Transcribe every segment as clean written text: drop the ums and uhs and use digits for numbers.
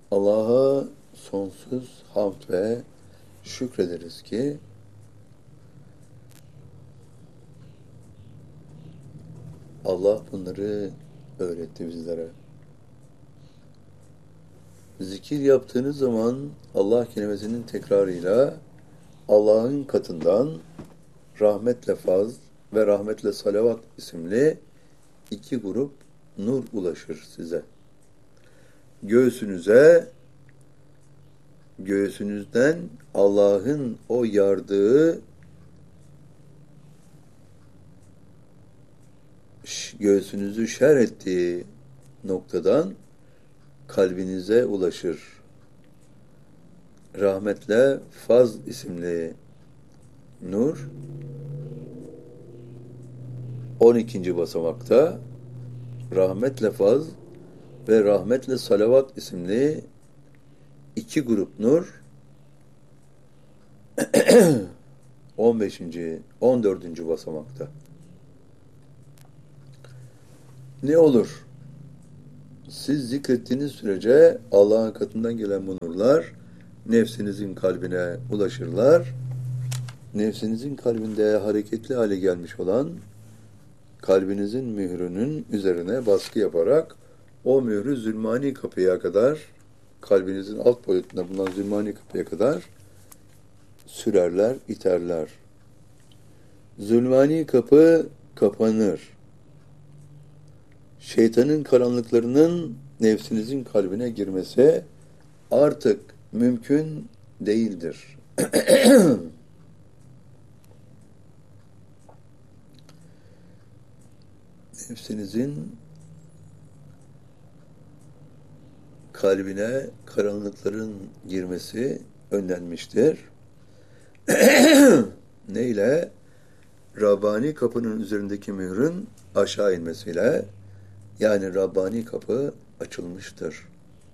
Allah'a sonsuz hamd ve şükrederiz ki Allah bunları öğretti bizlere. Zikir yaptığınız zaman Allah kelimesinin tekrarıyla Allah'ın katından rahmetle fazl ve rahmetle salavat isimli iki grup nur ulaşır size. Göğsünüzden Allah'ın o yardığı göğsünüzü şer ettiği noktadan kalbinize ulaşır. Rahmetle fazl isimli nur 12. basamakta, rahmetle fazl ve rahmetle salavat isimli iki grup nur 15. 14. basamakta. Ne olur? Siz zikrettiğiniz sürece Allah'ın katından gelen bu nurlar nefsinizin kalbine ulaşırlar. Nefsinizin kalbinde hareketli hale gelmiş olan kalbinizin mührünün üzerine baskı yaparak o mührü zulmani kapıya kadar, kalbinizin alt boyutunda bulunan zulmani kapıya kadar sürerler, iterler. Zulmani kapı kapanır. Şeytanın karanlıklarının nefsinizin kalbine girmesi artık mümkün değildir. Nefsinizin kalbine karanlıkların girmesi önlenmiştir. Neyle? Rabbani kapının üzerindeki mührün aşağı inmesiyle, yani Rabbani kapı açılmıştır.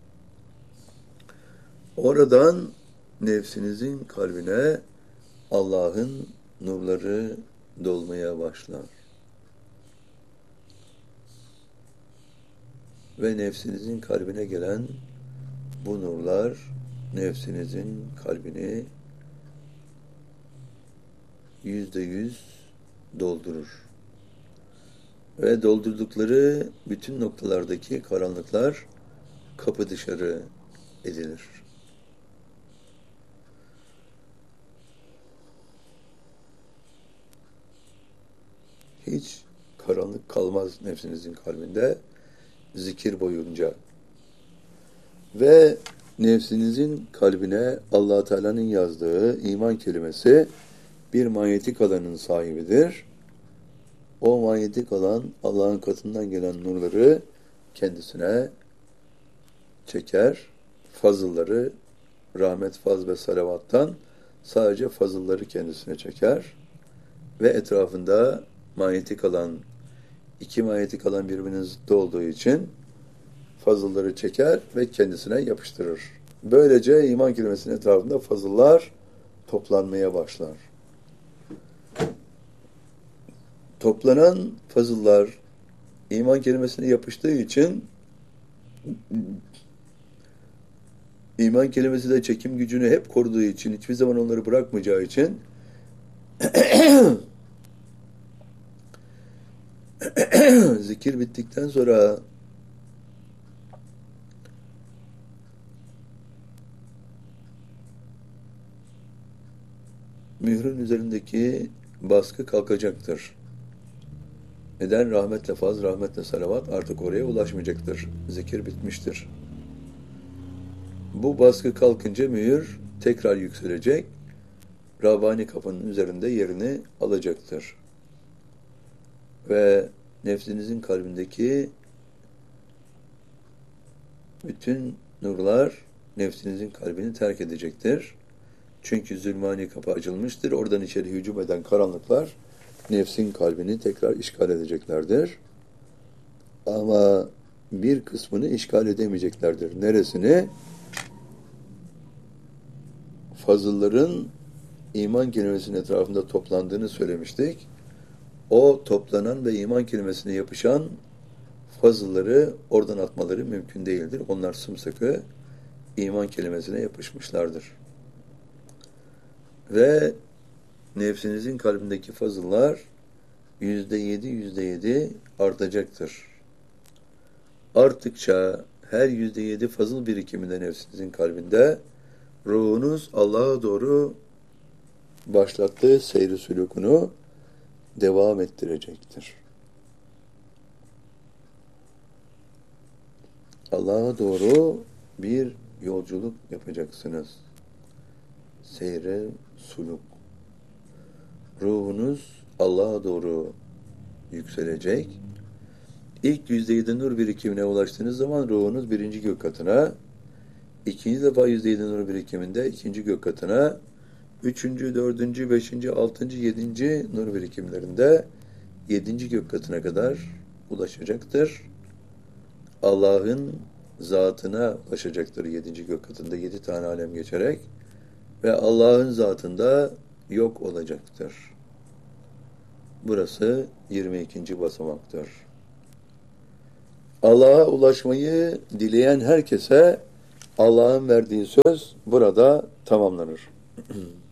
Oradan nefsinizin kalbine Allah'ın nurları dolmaya başlar. Ve nefsinizin kalbine gelen bu nurlar nefsinizin kalbini %100 doldurur. Ve doldurdukları bütün noktalardaki karanlıklar kapı dışarı edilir. Hiç karanlık kalmaz nefsinizin kalbinde zikir boyunca. Ve nefsinizin kalbine Allah Teala'nın yazdığı iman kelimesi bir manyetik alanın sahibidir. O manyetik alan Allah'ın katından gelen nurları kendisine çeker. Fazılları, rahmet, fazl ve salavattan sadece fazılları kendisine çeker. Ve etrafında manyetik alan, iki manyetik alan birbirinizde olduğu için fazılları çeker ve kendisine yapıştırır. Böylece iman kelimesinin etrafında fazıllar toplanmaya başlar. Toplanan fazıllar iman kelimesine yapıştığı için iman kelimesi de çekim gücünü hep koruduğu için, hiçbir zaman onları bırakmayacağı için zikir bittikten sonra mührün üzerindeki baskı kalkacaktır. Neden? Rahmetle fazl, rahmetle salavat artık oraya ulaşmayacaktır. Zikir bitmiştir. Bu baskı kalkınca mühür tekrar yükselecek. Rabbani kapının üzerinde yerini alacaktır. Ve nefsinizin kalbindeki bütün nurlar nefsinizin kalbini terk edecektir. Çünkü zulmani kapı açılmıştır. Oradan içeri hücum eden karanlıklar nefsin kalbini tekrar işgal edeceklerdir. Ama bir kısmını işgal edemeyeceklerdir. Neresini? Fazılların iman kelimesinin etrafında toplandığını söylemiştik. O toplanan ve iman kelimesine yapışan fazılları oradan atmaları mümkün değildir. Onlar sımsıkı iman kelimesine yapışmışlardır. Ve nefsinizin kalbindeki fazıllar %7 artacaktır. Arttıkça her %7 fazıl birikiminde nefsinizin kalbinde ruhunuz Allah'a doğru başlattığı seyri sülûkunu devam ettirecektir. Allah'a doğru bir yolculuk yapacaksınız. Seyre suluk. Ruhunuz Allah'a doğru yükselecek. İlk %7 nur birikimine ulaştığınız zaman ruhunuz birinci gök katına, ikinci defa %7 nur birikiminde ikinci gök katına, üçüncü, dördüncü, beşinci, altıncı, yedinci nur birikimlerinde yedinci gök katına kadar ulaşacaktır. Allah'ın zatına ulaşacaktır yedinci gök katında 7 tane alem geçerek ve Allah'ın zatında yok olacaktır. Burası 22. basamaktır. Allah'a ulaşmayı dileyen herkese Allah'ın verdiği söz burada tamamlanır.